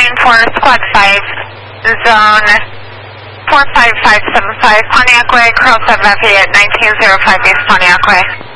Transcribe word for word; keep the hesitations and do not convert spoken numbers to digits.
nine four, Squad five, Zone four five five seven five, Pontiac Way, Crow seven F E at nineteen oh five East Pontiac Way.